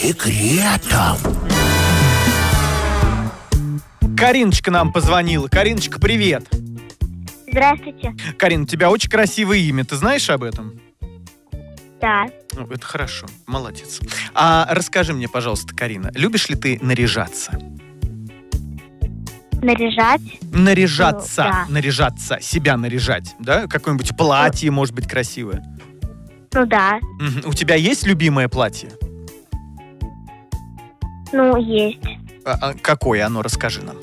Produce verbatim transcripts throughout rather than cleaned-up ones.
секретом. Кариночка нам позвонила. Кариночка, привет. Здравствуйте. Карин, у тебя очень красивое имя. Ты знаешь об этом? Да. Ну, это хорошо. Молодец. А расскажи мне, пожалуйста, Карина, любишь ли ты наряжаться? Наряжать? Наряжаться. Ну, да. Наряжаться. Себя наряжать. Да? Какое-нибудь платье, может быть, красивое. Ну да. Мгм. У тебя есть любимое платье? Ну, есть. А, а какое оно? Расскажи нам.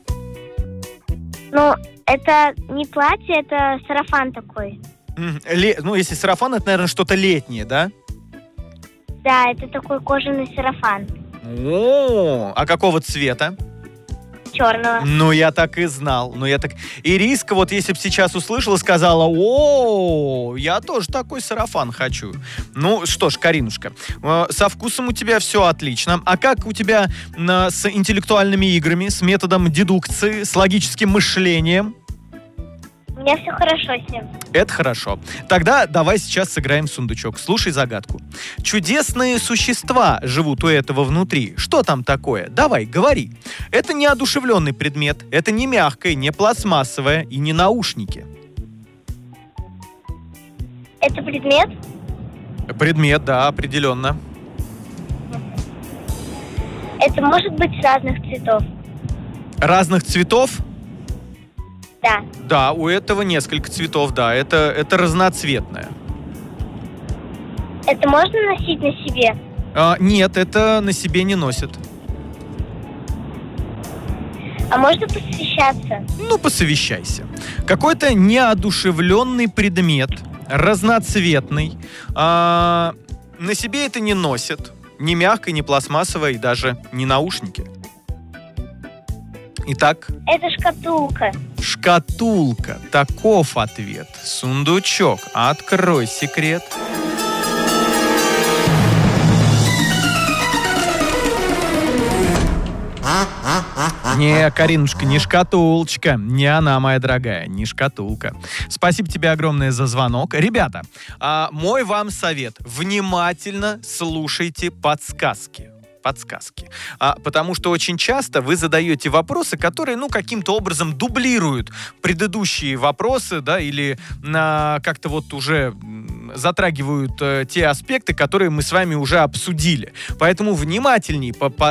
Ну, это не платье, это сарафан такой. Мгм. Ле- Ну, если сарафан, это, наверное, что-то летнее, да? Да, это такой кожаный сарафан. О, а какого цвета? Черного. Ну, я так и знал. Ну, я так... Ириска, вот если бы сейчас услышала, сказала: о, я тоже такой сарафан хочу. Ну, что ж, Каринушка, э, со вкусом у тебя все отлично. А как у тебя э, с интеллектуальными играми, с методом дедукции, с логическим мышлением? У меня все хорошо с ним. Это хорошо. Тогда давай сейчас сыграем в сундучок. Слушай загадку. Чудесные существа живут у этого внутри. Что там такое? Давай, говори. Это не одушевленный предмет, это не мягкое, не пластмассовое и не наушники. Это предмет? Предмет, да, определенно. Это может быть разных цветов. Разных цветов? Да. Да, у этого несколько цветов, да. Это, это разноцветное. Это можно носить на себе? А, нет, это на себе не носят. А можно посвящаться? Ну, посовещайся. Какой-то неодушевленный предмет, разноцветный. А, на себе это не носят. Ни мягкое, ни пластмассовое, и даже не наушники. Итак, Это шкатулка. шкатулка. Таков ответ. Сундучок. Открой секрет. Не, Каринушка, не шкатулочка. Не она, моя дорогая, не шкатулка. Спасибо тебе огромное за звонок. Ребята, а, мой вам совет. Внимательно слушайте подсказки. Подсказки. А, потому что очень часто вы задаете вопросы, которые, ну, каким-то образом дублируют предыдущие вопросы, да, или а, как-то вот уже м, затрагивают э, те аспекты, которые мы с вами уже обсудили. Поэтому внимательней по, по